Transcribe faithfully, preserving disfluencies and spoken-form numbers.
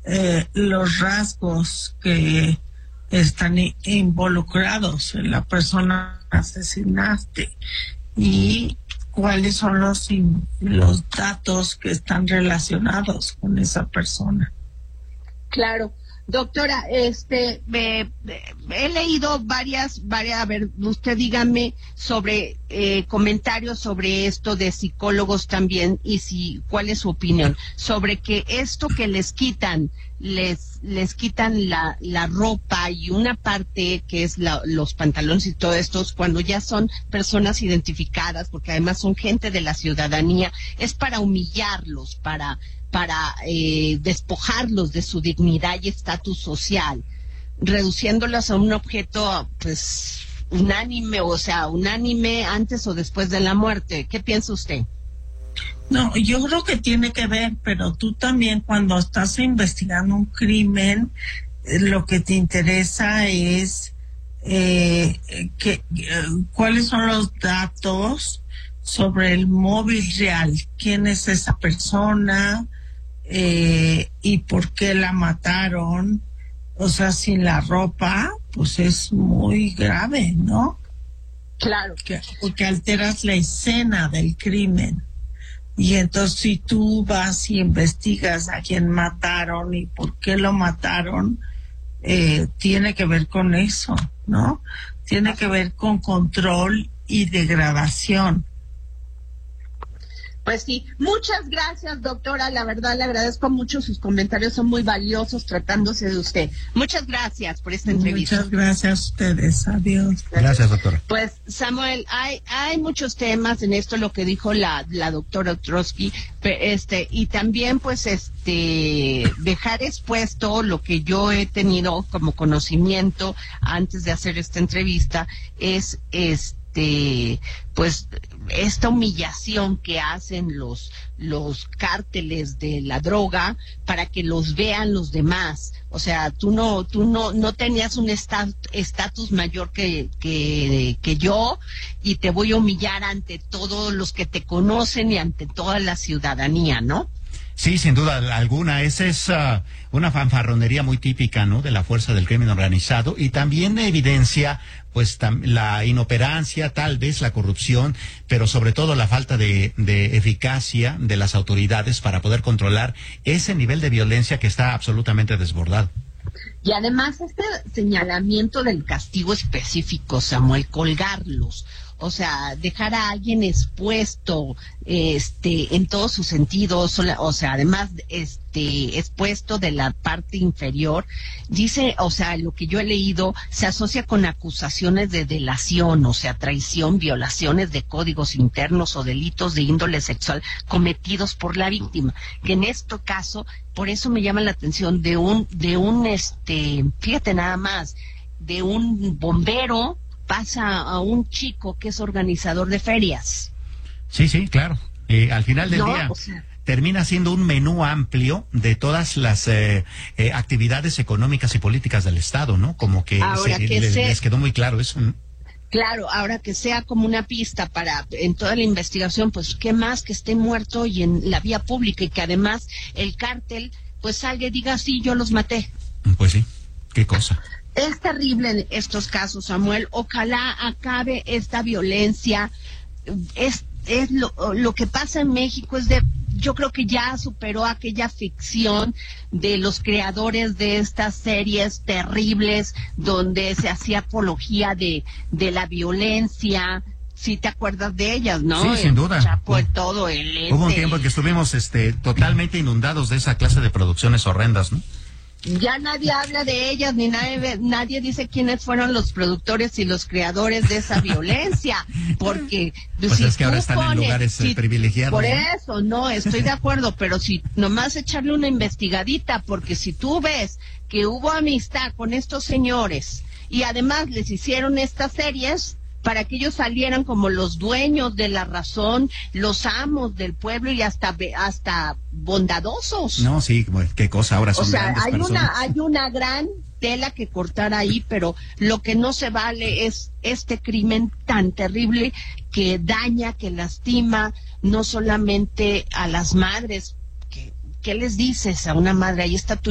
eh, los rasgos que están i- involucrados en la persona que asesinaste y cuáles son los, in- los datos que están relacionados con esa persona. Claro. Doctora, este, eh, eh, he leído varias, varias, a ver, usted dígame sobre eh, comentarios sobre esto de psicólogos también y si, ¿cuál es su opinión? Sobre que esto que les quitan, les, les quitan la, la ropa y una parte que es la, los pantalones y todo esto, cuando ya son personas identificadas, porque además son gente de la ciudadanía, es para humillarlos, para para eh, despojarlos de su dignidad y estatus social, reduciéndolos a un objeto, pues, unánime, o sea, unánime antes o después de la muerte. ¿Qué piensa usted? No, yo creo que tiene que ver, pero tú también cuando estás investigando un crimen, eh, lo que te interesa es eh, que, eh, cuáles son los datos sobre el móvil real, quién es esa persona, eh, y por qué la mataron. O sea, sin la ropa, pues es muy grave, ¿no? Claro. Que, porque alteras la escena del crimen. Y entonces si tú vas y investigas a quién mataron y por qué lo mataron, eh, tiene que ver con eso, ¿no? Tiene que ver con control y degradación. Pues sí, muchas gracias, doctora. La verdad, le agradezco mucho. Sus comentarios son muy valiosos tratándose de usted. Muchas gracias por esta entrevista. Muchas gracias a ustedes. Adiós. Gracias, doctora. Pues, Samuel, hay hay muchos temas en esto, lo que dijo la, la doctora Ostrowski, este, y también, pues, este, dejar expuesto lo que yo he tenido como conocimiento antes de hacer esta entrevista, es, este, pues, esta humillación que hacen los los cárteles de la droga para que los vean los demás. O sea, tú no tú no no tenías un estatus mayor que, que que yo y te voy a humillar ante todos los que te conocen y ante toda la ciudadanía, ¿no? Sí, sin duda alguna. Esa es uh, una fanfarronería muy típica, ¿no?, de la fuerza del crimen organizado, y también evidencia, pues, tam la inoperancia, tal vez la corrupción, pero sobre todo la falta de, de eficacia de las autoridades para poder controlar ese nivel de violencia que está absolutamente desbordado. Y además este señalamiento del castigo específico, Samuel, colgarlos, o sea, dejar a alguien expuesto, este, en todos sus sentidos, o sea, además, este, expuesto de la parte inferior, dice, o sea, lo que yo he leído, se asocia con acusaciones de delación, o sea, traición, violaciones de códigos internos o delitos de índole sexual cometidos por la víctima, que en este caso, por eso me llama la atención de un, de un, este, fíjate nada más, de un bombero pasa a un chico que es organizador de ferias. Sí, sí, claro. Eh, al final del no, día o sea, termina siendo un menú amplio de todas las eh, eh, actividades económicas y políticas del Estado, ¿no? Como que, ahora se, que les, se... les quedó muy claro eso. Claro, ahora que sea como una pista para en toda la investigación, pues qué más que esté muerto y en la vía pública, y que además el cártel pues salga y diga, sí, yo los maté. Pues sí, qué cosa. Es terrible en estos casos, Samuel. Ojalá acabe esta violencia. Es, es lo, lo que pasa en México es de, yo creo que ya superó aquella ficción de los creadores de estas series terribles donde se hacía apología de, de la violencia. Sí, te acuerdas de ellas, ¿no? Sí, sin duda. El Chapo, el todo, el este... Hubo un tiempo en que estuvimos este, totalmente inundados de esa clase de producciones horrendas, ¿no? Ya nadie habla de ellas, ni nadie, nadie dice quiénes fueron los productores y los creadores de esa violencia, porque pues si es que ahora tú están pones, en lugares si, privilegiados. Por ¿no? eso, no, estoy de acuerdo, pero si nomás echarle una investigadita, porque si tú ves que hubo amistad con estos señores y además les hicieron estas series para que ellos salieran como los dueños de la razón, los amos del pueblo y hasta hasta bondadosos. No, sí, qué cosa, ahora son o sea, grandes hay personas. una hay una gran tela que cortar ahí, pero lo que no se vale es este crimen tan terrible que daña, que lastima no solamente a las madres. ¿Qué, qué les dices a una madre? Ahí está tu